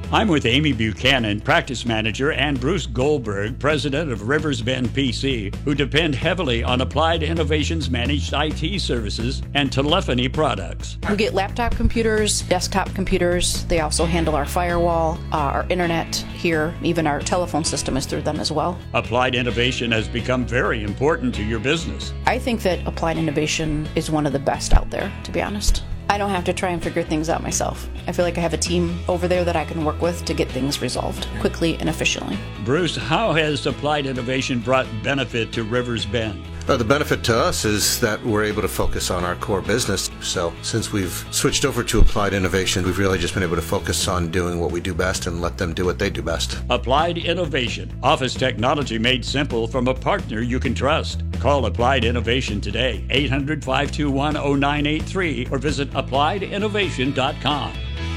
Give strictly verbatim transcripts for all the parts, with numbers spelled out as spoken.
I'm with Amy Buchanan, practice manager, and Bruce Goldberg, president of Rivers Bend P C, who depend heavily on Applied Innovations managed I T services and telephony products. We get laptop computers, desktop computers. They also handle our firewall, uh, our internet here. Even our telephone system is through them as well. Applied Innovation has become very important to your business. I think that Applied Innovation is one of the best out there, to be honest. I don't have to try and figure things out myself. I feel like I have a team over there that I can work with to get things resolved quickly and efficiently. Bruce, how has Applied Innovation brought benefit to Rivers Bend? Uh, the benefit to us is that we're able to focus on our core business. So since we've switched over to Applied Innovation, we've really just been able to focus on doing what we do best and let them do what they do best. Applied Innovation. Office technology made simple from a partner you can trust. Call Applied Innovation today, eight hundred, five two one, zero nine eight three, or visit applied innovation dot com.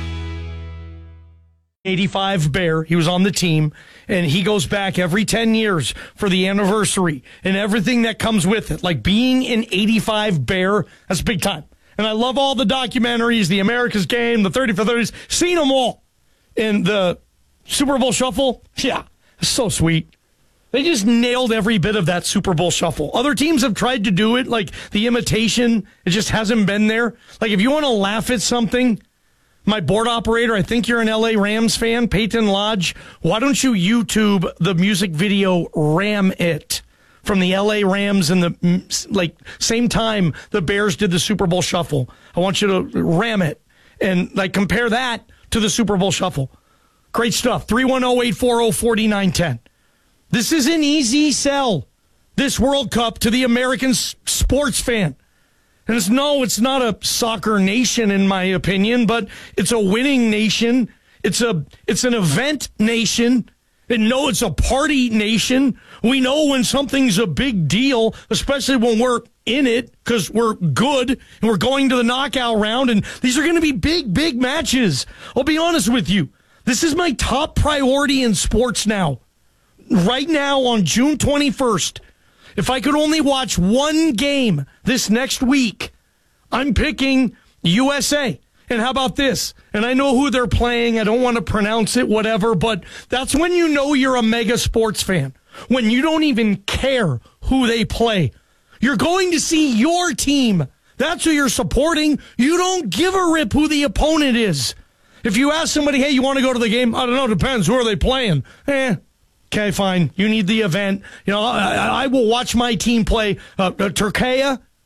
eighty-five Bear, he was on the team, and he goes back every ten years for the anniversary and everything that comes with it. Like being an eighty-five Bear, that's big time. And I love all the documentaries, the America's Game, the thirty for thirties, seen them all. And the Super Bowl Shuffle, yeah, so sweet. They just nailed every bit of that Super Bowl Shuffle. Other teams have tried to do it, like the imitation, it just hasn't been there. Like if you want to laugh at something, my board operator, I think you're an L A Rams fan, Peyton Lodge. Why don't you YouTube the music video Ram It from the L A Rams and the like same time the Bears did the Super Bowl Shuffle. I want you to ram it and like compare that to the Super Bowl Shuffle. Great stuff. three one zero, eight four zero, four nine one zero. This is an easy sell, this World Cup, to the American s- sports fan. And it's no, it's not a soccer nation, in my opinion, but it's a winning nation. It's a, it's an event nation. And no, it's a party nation. We know when something's a big deal, especially when we're in it, because we're good and we're going to the knockout round. And these are going to be big, big matches. I'll be honest with you. This is my top priority in sports now. Right now on June twenty-first. If I could only watch one game this next week, I'm picking U S A. And how about this? And I know who they're playing. I don't want to pronounce it, whatever, but that's when you know you're a mega sports fan. When you don't even care who they play. You're going to see your team. That's who you're supporting. You don't give a rip who the opponent is. If you ask somebody, hey, you want to go to the game? I don't know, depends. Who are they playing? Eh. Okay, fine. You need the event. You know, I, I will watch my team play uh, uh, Turkey.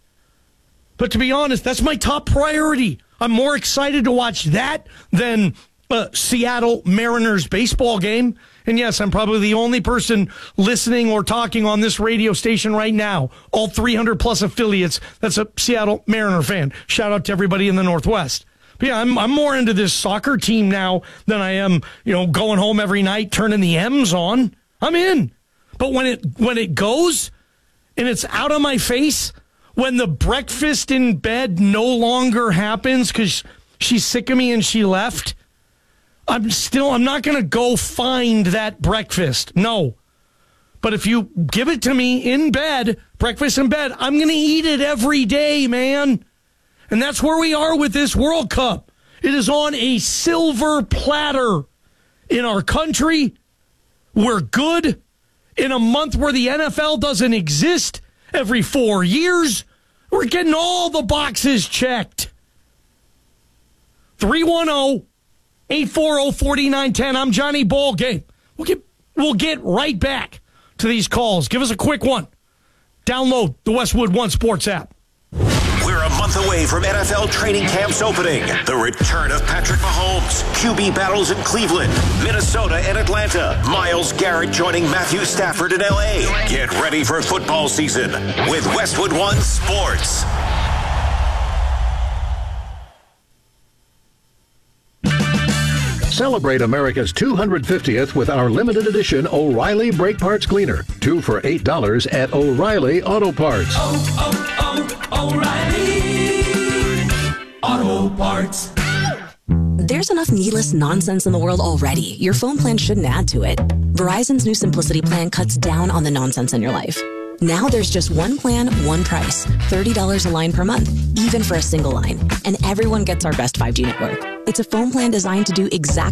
But to be honest, that's my top priority. I'm more excited to watch that than uh, Seattle Mariners baseball game. And yes, I'm probably the only person listening or talking on this radio station right now. All three hundred plus affiliates. That's a Seattle Mariner fan. Shout out to everybody in the Northwest. But yeah, I'm I'm more into this soccer team now than I am, you know, going home every night, turning the M's on. I'm in. But when it when it goes and it's out of my face, when the breakfast in bed no longer happens because she's sick of me and she left, I'm still, I'm not going to go find that breakfast. No. But if you give it to me in bed, breakfast in bed, I'm going to eat it every day, man. And that's where we are with this World Cup. It is on a silver platter in our country. We're good. In a month where the N F L doesn't exist every four years, we're getting all the boxes checked. three one zero, eight four zero, four nine one zero. I'm Johnny Ballgame. We'll get, we'll get right back to these calls. Give us a quick one. Download the Westwood One Sports app. We're a month away from N F L training camps opening. The return of Patrick Mahomes, Q B battles in Cleveland, Minnesota, and Atlanta. Myles Garrett joining Matthew Stafford in L A. Get ready for football season with Westwood One Sports. Celebrate America's two hundred fiftieth with our limited edition O'Reilly Brake Parts Cleaner. Two for eight dollars at O'Reilly Auto Parts. Oh, oh, oh, O'Reilly Auto Parts. There's enough needless nonsense in the world already. Your phone plan shouldn't add to it. Verizon's new Simplicity plan cuts down on the nonsense in your life. Now there's just one plan, one price. thirty dollars a line per month, even for a single line. And everyone gets our best five G network. It's a phone plan designed to do exactly